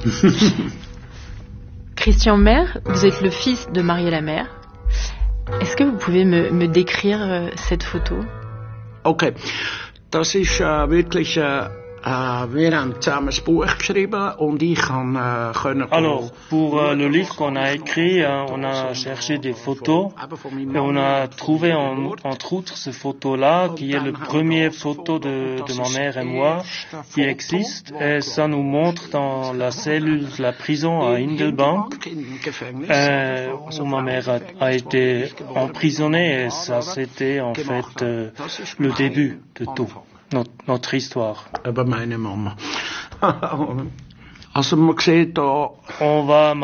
Christian Maire, vous êtes le fils de Marie et la Mère. Est-ce que vous pouvez me décrire cette photo? Okay, das ist wirklich wir haben zusammen ein Buch geschrieben und ich kann Alors, pour le livre qu'on a écrit, on a cherché des photos et on a trouvé entre autres ce photo-là qui est le premier photo de ma mère et moi qui existe et ça nous montre dans la cellule de la prison à Hindelbank où ma mère a été emprisonnée et ça c'était en fait le début de tout. Notre histoire. Über meine Mama. Also man sieht da. On va